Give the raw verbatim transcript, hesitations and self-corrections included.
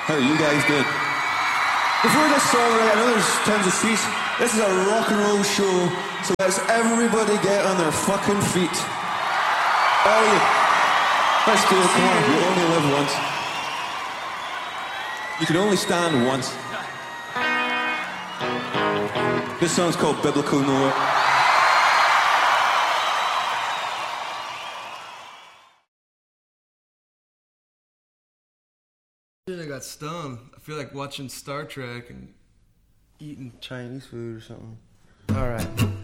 How are you guys doing? Before this song, right, I know there's tons of seats. This is a rock and roll show, so let's everybody get on their fucking feet. All you. Let's do it, come on. You only live once. You can only stand once. This song's called Biblical Noah. I got stoned. I feel like watching Star Trek and eating Chinese food or something. All right.